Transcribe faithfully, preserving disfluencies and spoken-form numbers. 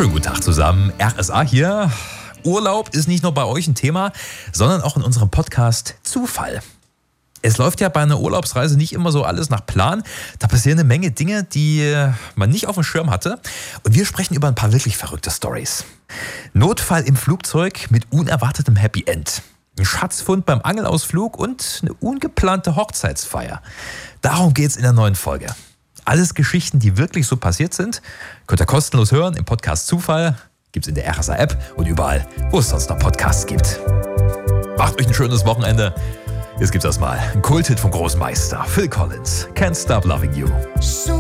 Schönen guten Tag zusammen, R S A hier. Urlaub ist nicht nur bei euch ein Thema, sondern auch in unserem Podcast Zufall. Es läuft ja bei einer Urlaubsreise nicht immer so alles nach Plan. Da passieren eine Menge Dinge, die man nicht auf dem Schirm hatte. Und wir sprechen über ein paar wirklich verrückte Storys. Notfall im Flugzeug mit unerwartetem Happy End. Ein Schatzfund beim Angelausflug und eine ungeplante Hochzeitsfeier. Darum geht's in der neuen Folge. Alles Geschichten, die wirklich so passiert sind, könnt ihr kostenlos hören im Podcast Zufall. Gibt's in der R S A-App und überall, wo es sonst noch Podcasts gibt. Macht euch ein schönes Wochenende. Jetzt gibt's erstmal einen Kulthit vom großen Meister Phil Collins. Can't Stop Loving You.